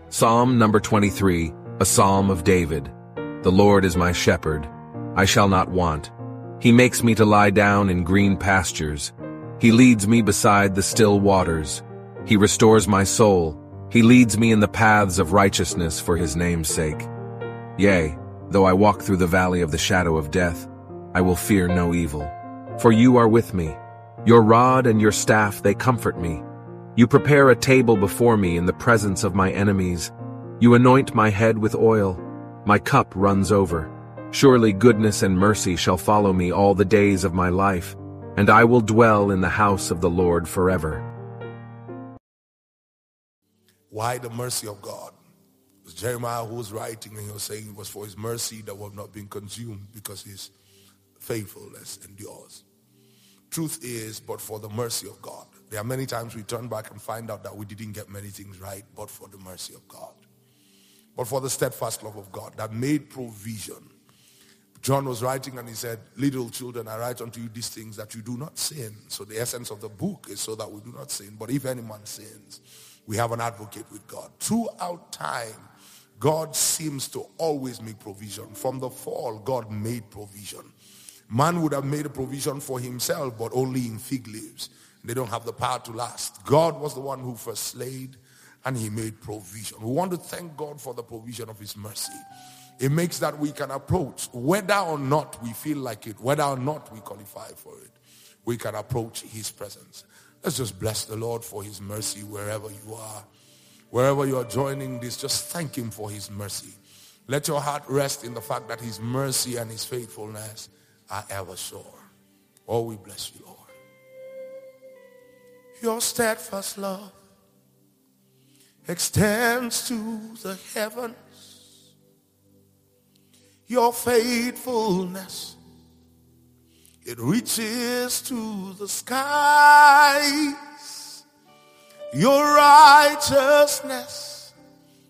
Psalm number 23, a psalm of David. The Lord is my shepherd. I shall not want. He makes me to lie down in green pastures. He leads me beside the still waters. He restores my soul. He leads me in the paths of righteousness for his name's sake. Yea, though I walk through the valley of the shadow of death, I will fear no evil. For you are with me. Your rod and your staff, they comfort me. You prepare a table before me in the presence of my enemies. You anoint my head with oil. My cup runs over. Surely goodness and mercy shall follow me all the days of my life, and I will dwell in the house of the Lord forever. Why the mercy of God? It was Jeremiah who was writing, and he was saying it was for his mercy that was not being consumed, because his faithfulness endures. Truth is, but for the mercy of God. There are many times we turn back and find out that we didn't get many things right, but for the mercy of God. But for the steadfast love of God that made provision. John was writing and he said, little children, I write unto you these things that you do not sin. So the essence of the book is so that we do not sin. But if any man sins, we have an advocate with God. Throughout time, God seems to always make provision. From the fall, God made provision. Man would have made a provision for himself, but only in fig leaves. They don't have the power to last. God was the one who first slayed, and he made provision. We want to thank God for the provision of his mercy. It makes that we can approach, whether or not we feel like it, whether or not we qualify for it, we can approach his presence. Let's just bless the Lord for his mercy wherever you are. Wherever you are joining this, just thank him for his mercy. Let your heart rest in the fact that his mercy and his faithfulness are ever sure. Oh, we bless you, Lord. Your steadfast love extends to the heavens. Your faithfulness, it reaches to the skies. Your righteousness